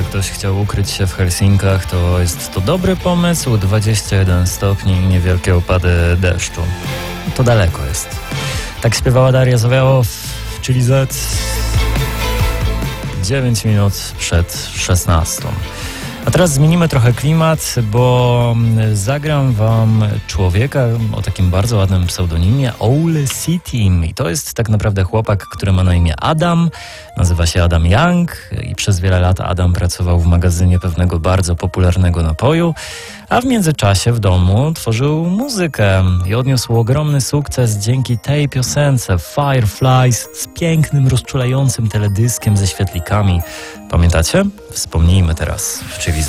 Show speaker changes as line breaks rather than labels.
ktoś chciał ukryć się w Helsinkach, to jest to dobry pomysł. 21 stopni i niewielkie opady deszczu. To daleko jest. Tak śpiewała Daria Zawiałow, czyli Z. 9 minut przed 16. A teraz zmienimy trochę klimat, bo zagram wam człowieka o takim bardzo ładnym pseudonimie Owl City. I to jest tak naprawdę chłopak, który ma na imię Adam. Nazywa się Adam Young i przez wiele lat Adam pracował w magazynie pewnego bardzo popularnego napoju, a w międzyczasie w domu tworzył muzykę i odniósł ogromny sukces dzięki tej piosence Fireflies z pięknym, rozczulającym teledyskiem ze świetlikami. Pamiętacie? Wspomnijmy teraz w Chili Z.